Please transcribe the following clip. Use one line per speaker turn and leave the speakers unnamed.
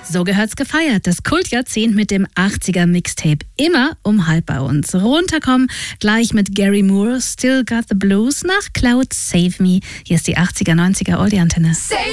So gehört's gefeiert. Das Kultjahrzehnt mit dem 80er-Mixtape. Immer um 1:30 bei uns. Runterkommen gleich mit Gary Moore, Still Got the Blues nach Cloud Save Me. Hier ist die 80er-90er Oldie-Antenne.